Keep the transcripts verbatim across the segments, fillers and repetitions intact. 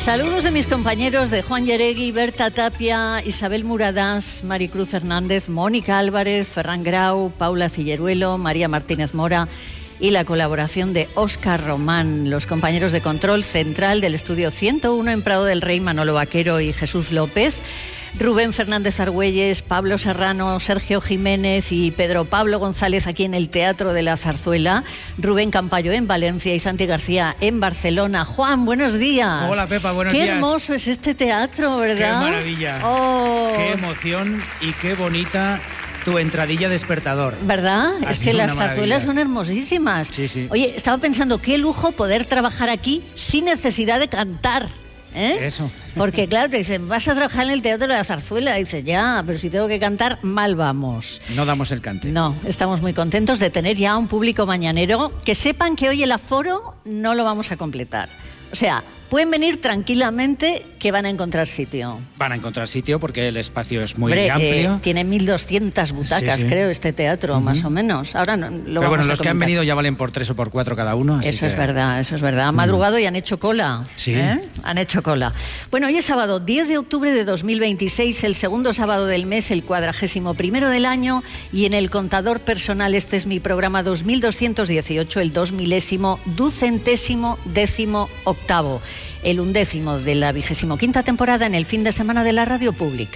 Saludos de mis compañeros de Juan Yeregui, Berta Tapia, Isabel Muradás, Maricruz Hernández, Mónica Álvarez, Ferran Grau, Paula Cilleruelo, María Martínez Mora y la colaboración de Óscar Román, los compañeros de control central del estudio ciento uno en Prado del Rey, Manolo Vaquero y Jesús López, Rubén Fernández Argüelles, Pablo Serrano, Sergio Jiménez y Pedro Pablo González aquí en el Teatro de la Zarzuela, Rubén Campayo en Valencia y Santi García en Barcelona. Juan, buenos días. Hola Pepa, buenos qué días. Qué hermoso es este teatro, ¿verdad? Qué maravilla, oh. Qué emoción y qué bonita tu entradilla despertador. ¿Verdad? Ha es que sido las una zarzuelas maravilla. son hermosísimas. Sí, sí. Oye, estaba pensando, qué lujo poder trabajar aquí sin necesidad de cantar. ¿Eh? Eso. Porque claro, te dicen, vas a trabajar en el Teatro de la Zarzuela. Y dices, ya, pero si tengo que cantar, mal vamos. No damos el cante. No, estamos muy contentos de tener ya un público mañanero. Que sepan que hoy el aforo no lo vamos a completar. O sea, pueden venir tranquilamente, que van a encontrar sitio. Van a encontrar sitio porque el espacio es muy Hombre, amplio. Eh, tiene mil doscientas butacas, sí, sí. creo, este teatro, uh-huh. más o menos. Ahora no, lo Pero vamos bueno, a los que han comentar. venido ya valen por tres o por cuatro cada uno. Así Eso que... es verdad, eso es verdad. Han madrugado y han hecho cola. Sí. ¿Eh? Han hecho cola. Bueno, hoy es sábado diez de octubre de dos mil veintiséis, el segundo sábado del mes, el cuadragésimo primero del año, y en el contador personal este es mi programa dos mil doscientos dieciocho, el dos milésimo, ducentésimo, décimo octavo, el undécimo de la vigésimo quinta temporada en el fin de semana de la radio pública.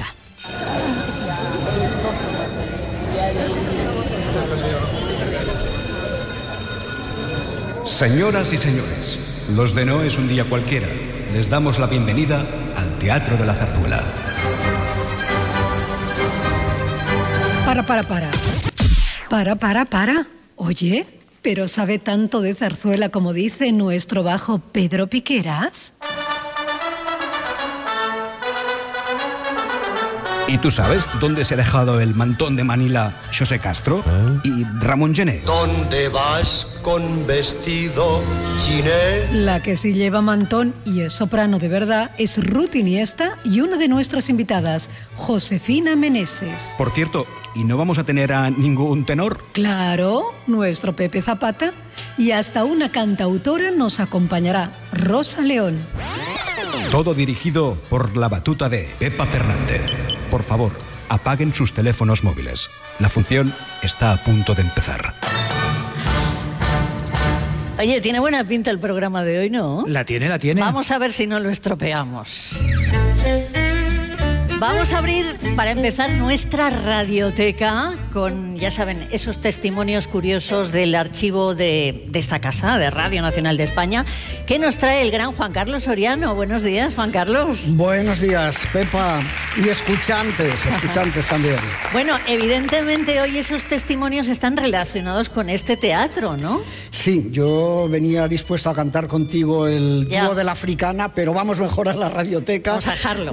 Señoras y señores, los de No es un día cualquiera. Les damos la bienvenida al Teatro de la Zarzuela. Para, para, para. Para, para, para. Oye, ¿pero sabe tanto de zarzuela como dice nuestro bajo Pedro Piqueras? ¿Y tú sabes dónde se ha dejado el mantón de Manila José Castro ¿Eh? y Ramón Gené? ¿Dónde vas con vestido chiné? La que sí lleva mantón y es soprano de verdad es Ruth Iniesta y una de nuestras invitadas, Josefina Meneses. Por cierto, ¿y no vamos a tener a ningún tenor? Claro, nuestro Pepe Zapata. Y hasta una cantautora nos acompañará, Rosa León. Todo dirigido por la batuta de Pepa Fernández. Por favor, apaguen sus teléfonos móviles. La función está a punto de empezar. Oye, tiene buena pinta el programa de hoy, ¿no? La tiene, la tiene. Vamos a ver si no lo estropeamos. Vamos a abrir, para empezar, nuestra radioteca con, ya saben, esos testimonios curiosos del archivo de, de esta casa, de Radio Nacional de España, que nos trae el gran Juan Carlos Soriano. Buenos días, Juan Carlos. Buenos días, Pepa. Y escuchantes, escuchantes también. Bueno, evidentemente hoy esos testimonios están relacionados con este teatro, ¿no? Sí, yo venía dispuesto a cantar contigo el ya. dúo de la Africana, pero vamos mejor a la radioteca. Vamos a dejarlo.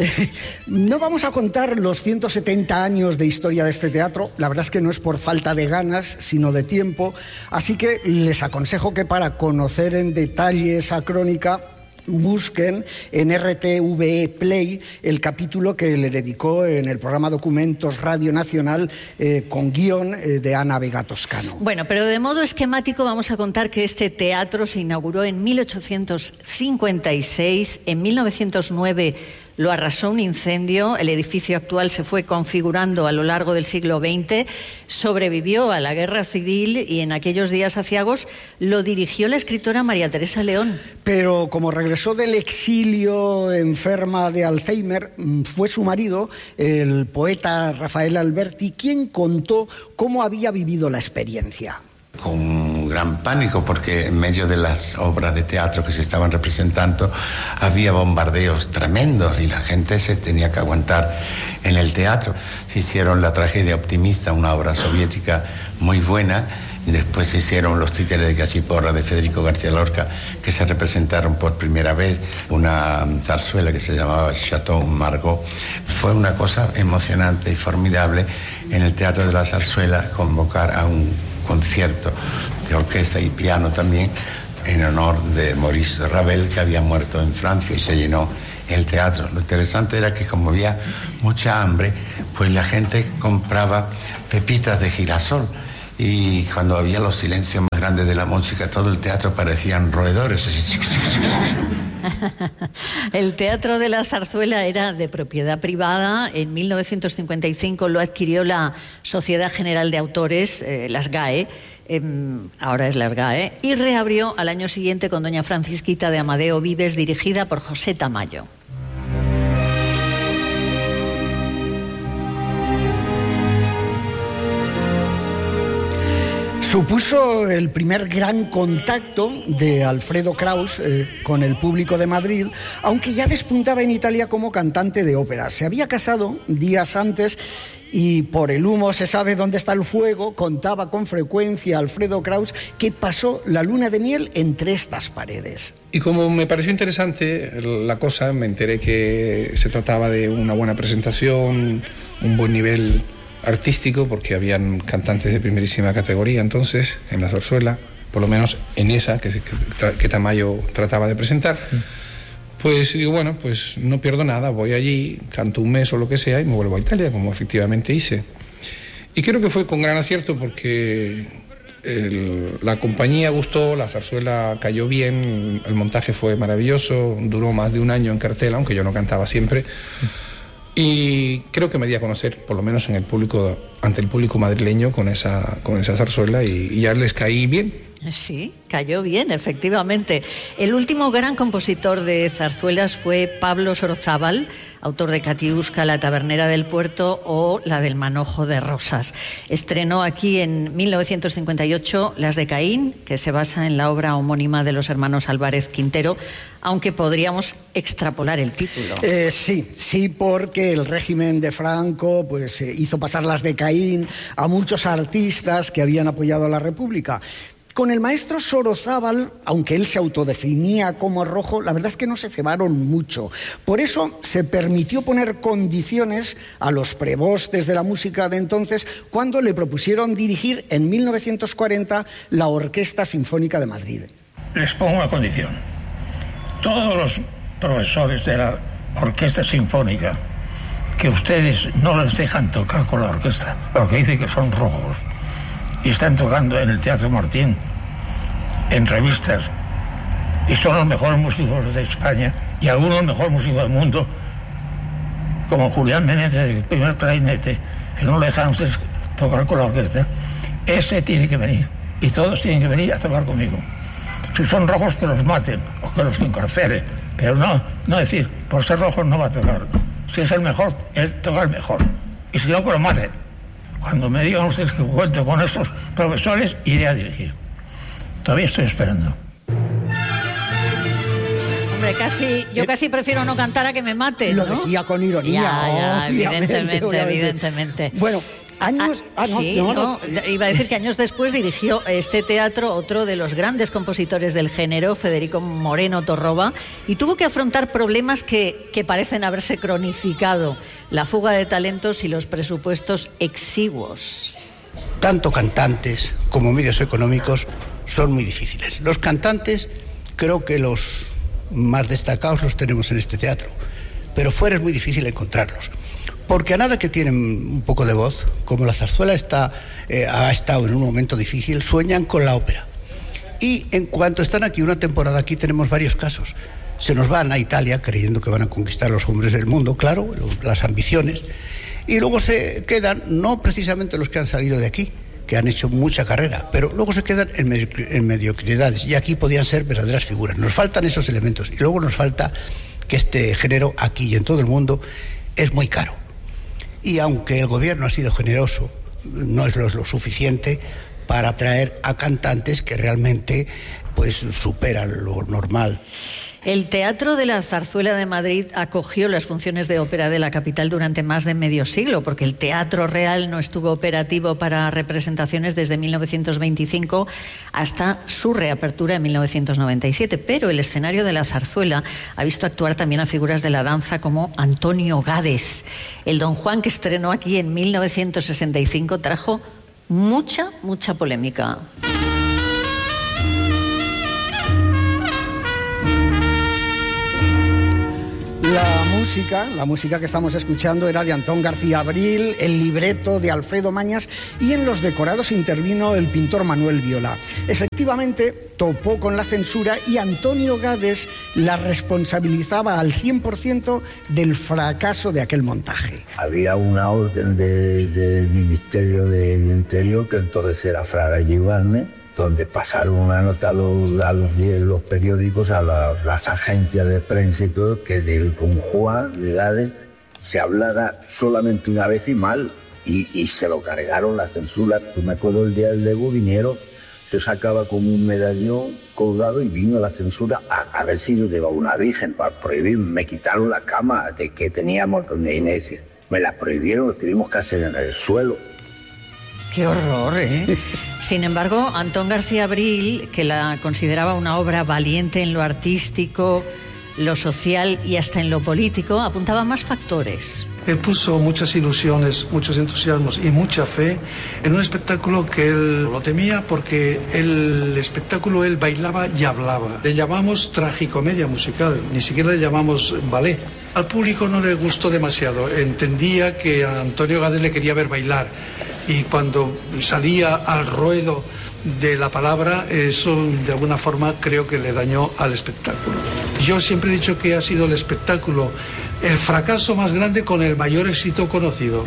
No vamos Vamos a contar los ciento setenta años de historia de este teatro. La verdad es que no es por falta de ganas, sino de tiempo. Así que les aconsejo que para conocer en detalle esa crónica busquen en R T V E Play el capítulo que le dedicó en el programa Documentos Radio Nacional eh, con guión eh, de Ana Vega Toscano. Bueno, pero de modo esquemático vamos a contar que este teatro se inauguró en mil ochocientos cincuenta y seis, en mil novecientos nueve lo arrasó un incendio, el edificio actual se fue configurando a lo largo del siglo veinte, sobrevivió a la guerra civil y en aquellos días aciagos lo dirigió la escritora María Teresa León. Pero como regresó del exilio enferma de Alzheimer, fue su marido, el poeta Rafael Alberti, quien contó cómo había vivido la experiencia. Con un gran pánico porque en medio de las obras de teatro que se estaban representando había bombardeos tremendos y la gente se tenía que aguantar en el teatro. Se hicieron La tragedia optimista, una obra soviética muy buena, y después se hicieron Los títeres de Cachiporra de Federico García Lorca, que se representaron por primera vez, una zarzuela que se llamaba Chateau Margaux. Fue una cosa emocionante y formidable en el Teatro de la Zarzuela convocar a un concierto de orquesta y piano también en honor de Maurice Ravel, que había muerto en Francia, y se llenó el teatro. Lo interesante era que como había mucha hambre, pues la gente compraba pepitas de girasol, y cuando había los silencios más grandes de la música, todo el teatro parecían roedores. El Teatro de la Zarzuela era de propiedad privada. En mil novecientos cincuenta y cinco lo adquirió la Sociedad General de Autores, eh, las GAE, eh, ahora es las GAE, y reabrió al año siguiente con Doña Francisquita de Amadeo Vives, dirigida por José Tamayo. Supuso el primer gran contacto de Alfredo Kraus eh, con el público de Madrid, aunque ya despuntaba en Italia como cantante de ópera. Se había casado días antes y por el humo se sabe dónde está el fuego. Contaba con frecuencia Alfredo Kraus que pasó la luna de miel entre estas paredes. Y como me pareció interesante la cosa, me enteré que se trataba de una buena presentación, un buen nivel artístico, porque habían cantantes de primerísima categoría entonces en la zarzuela, por lo menos en esa que, que, que Tamayo trataba de presentar. Pues digo, bueno, pues no pierdo nada, voy allí, canto un mes o lo que sea y me vuelvo a Italia, como efectivamente hice. Y creo que fue con gran acierto porque el, la compañía gustó, la zarzuela cayó bien, el montaje fue maravilloso, duró más de un año en cartel, aunque yo no cantaba siempre. Y creo que me di a conocer, por lo menos en el público, ante el público madrileño, con esa, con esa zarzuela y, y ya les caí bien. Sí, cayó bien, efectivamente. El último gran compositor de zarzuelas fue Pablo Sorozábal, autor de Catiusca, La tabernera del puerto o la del manojo de rosas. Estrenó aquí en mil novecientos cincuenta y ocho Las de Caín, que se basa en la obra homónima de los hermanos Álvarez Quintero, aunque podríamos extrapolar el título. Eh, sí, sí, porque el régimen de Franco pues, eh, hizo pasar Las de Caín a muchos artistas que habían apoyado a la República. Con el maestro Sorozábal, aunque él se autodefinía como rojo, la verdad es que no se cebaron mucho. Por eso se permitió poner condiciones a los prebostes de la música de entonces cuando le propusieron dirigir en mil novecientos cuarenta la Orquesta Sinfónica de Madrid. Les pongo una condición. Todos los profesores de la Orquesta Sinfónica que ustedes no les dejan tocar con la orquesta, porque dicen que son rojos, y están tocando en el Teatro Martín, en revistas, y son los mejores músicos de España y algunos los mejores músicos del mundo, como Julián Menéndez, el primer clarinete, que no le dejan a ustedes tocar con la orquesta. Ese tiene que venir, y todos tienen que venir a tocar conmigo. Si son rojos, que los maten o que los encarcelen, pero no, no decir, por ser rojos no va a tocar. Si es el mejor, él toca el mejor, y si no, que lo maten. Cuando me digan ustedes que cuento con esos profesores, iré a dirigir. Todavía estoy esperando. Hombre, casi, yo casi prefiero no cantar a que me maten, ¿no? Lo decía con ironía. Ya, ya, obviamente, evidentemente, obviamente. evidentemente. Bueno, años... Ah, ah, no, sí, no, no, no. iba a decir que años después dirigió este teatro otro de los grandes compositores del género, Federico Moreno Torroba, y tuvo que afrontar problemas que, que parecen haberse cronificado: la fuga de talentos y los presupuestos exiguos. Tanto cantantes como medios económicos son muy difíciles. Los cantantes, creo que los más destacados los tenemos en este teatro, pero fuera es muy difícil encontrarlos. Porque a nada que tienen un poco de voz, como la zarzuela está, eh, ha estado en un momento difícil, sueñan con la ópera. Y en cuanto están aquí, una temporada aquí, tenemos varios casos. Se nos van a Italia creyendo que van a conquistar los hombres del mundo, claro, las ambiciones, y luego se quedan, no precisamente los que han salido de aquí, que han hecho mucha carrera, pero luego se quedan en, medio, en mediocridades, y aquí podían ser verdaderas figuras. Nos faltan esos elementos, y luego nos falta que este género aquí y en todo el mundo es muy caro. Y aunque el gobierno ha sido generoso, no es lo, lo suficiente para atraer a cantantes que realmente pues superan lo normal. El Teatro de la Zarzuela de Madrid acogió las funciones de ópera de la capital durante más de medio siglo, porque el Teatro Real no estuvo operativo para representaciones desde mil novecientos veinticinco hasta su reapertura en mil novecientos noventa y siete. Pero el escenario de la zarzuela ha visto actuar también a figuras de la danza como Antonio Gades. El Don Juan, que estrenó aquí en mil novecientos sesenta y cinco, trajo mucha, mucha polémica. La música, la música que estamos escuchando era de Antón García Abril, el libreto de Alfredo Mañas y en los decorados intervino el pintor Manuel Viola. Efectivamente, topó con la censura y Antonio Gades la responsabilizaba al cien por ciento del fracaso de aquel montaje. Había una orden de, del Ministerio del Interior, que entonces era Fraga Giovanni, donde pasaron una nota a los, a los, los periódicos, a la, las agencias de prensa y todo, que del Don Juan de Gades se hablara solamente una vez y mal, y, y se lo cargaron la censura. Pues me acuerdo el día del Lego, vinieron, te sacaba como un medallón colgado y vino la censura a, a ver si yo llevaba una virgen para prohibir. Me quitaron la cama de que teníamos donde Inés, me la prohibieron, lo tuvimos que hacer en el suelo. ¡Qué horror!, ¿eh? Sin embargo, Antón García Abril, que la consideraba una obra valiente en lo artístico, lo social y hasta en lo político, apuntaba más factores. Él puso muchas ilusiones, muchos entusiasmos y mucha fe en un espectáculo que él lo temía, porque el espectáculo él bailaba y hablaba. Le llamamos tragicomedia musical, ni siquiera le llamamos ballet. Al público no le gustó demasiado, entendía que a Antonio Gades le quería ver bailar, y cuando salía al ruedo de la palabra, eso de alguna forma creo que le dañó al espectáculo. Yo siempre he dicho que ha sido el espectáculo el fracaso más grande con el mayor éxito conocido.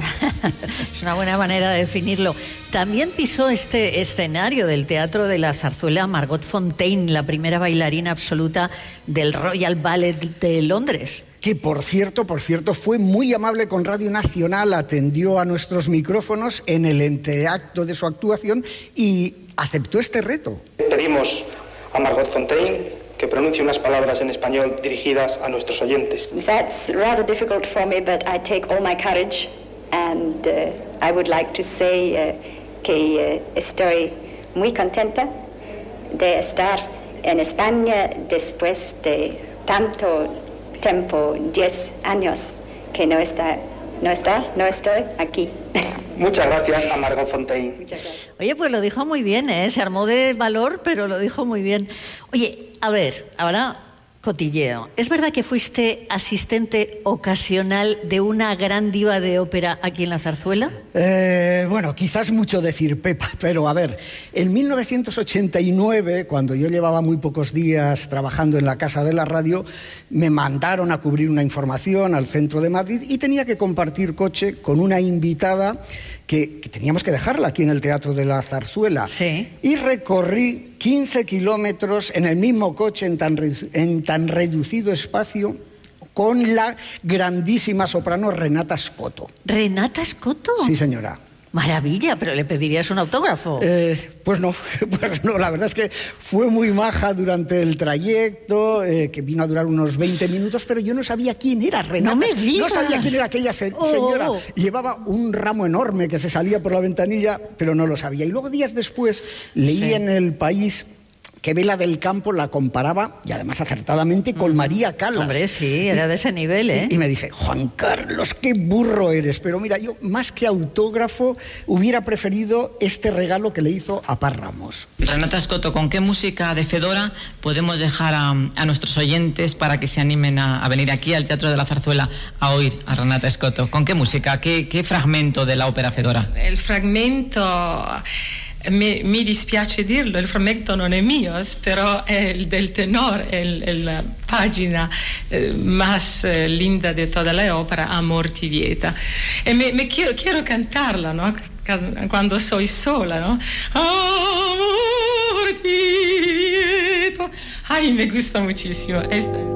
Es una buena manera de definirlo. También pisó este escenario del Teatro de la Zarzuela Margot Fonteyn, la primera bailarina absoluta del Royal Ballet de Londres. Que por cierto, por cierto, fue muy amable con Radio Nacional, atendió a nuestros micrófonos en el entreacto de su actuación y aceptó este reto. Pedimos a Margot Fonteyn que pronuncie unas palabras en español dirigidas a nuestros oyentes. That's rather difficult for me, but I take all my courage, and uh, I would like to say uh, que uh, estoy muy contenta de estar en España después de tanto tiempo, diez años, que no está, no está, no estoy aquí. Muchas gracias a Margot Fonteyn. Oye, pues lo dijo muy bien, ¿eh? Se armó de valor, pero lo dijo muy bien. Oye, a ver, ahora cotilleo. ¿Es verdad que fuiste asistente ocasional de una gran diva de ópera aquí en la Zarzuela? Eh, bueno, quizás mucho decir, Pepa, pero a ver, en mil novecientos ochenta y nueve, cuando yo llevaba muy pocos días trabajando en la Casa de la Radio, me mandaron a cubrir una información al centro de Madrid y tenía que compartir coche con una invitada que, que teníamos que dejarla aquí en el Teatro de la Zarzuela. Sí. Y recorrí quince kilómetros en el mismo coche, en tan, en tan reducido espacio, con la grandísima soprano Renata Scotto. ¿Renata Scotto? Sí, señora. Maravilla, pero ¿le pedirías un autógrafo? Eh, pues no, pues no, la verdad es que fue muy maja durante el trayecto, eh, que vino a durar unos veinte minutos, pero yo no sabía quién era Renata. ¡No me digas! No sabía quién era aquella se oh. señora. Llevaba un ramo enorme que se salía por la ventanilla, pero no lo sabía. Y luego días después leí sí. en El País que Vela del Campo la comparaba, y además acertadamente, con María Callas. Hombre, sí, era de ese nivel, ¿eh? Y, y me dije, Juan Carlos, qué burro eres. Pero mira, yo más que autógrafo hubiera preferido este regalo que le hizo a Paz Ramos. Renata Scotto, ¿con qué música de Fedora podemos dejar a, a nuestros oyentes para que se animen a, a venir aquí al Teatro de la Zarzuela a oír a Renata Scotto? ¿Con qué música? ¿Qué, qué fragmento de la ópera Fedora? El fragmento... Mi, mi dispiace dirlo, il frammento non è mio, però è il del tenor, è la pagina eh, más eh, linda de toda la ópera, Amor ti vieta. E me, me quiero, quiero cantarla, ¿no? Cuando soy sola, ¿no? Amor ti vieta. Ay, me gusta muchísimo. Esta es.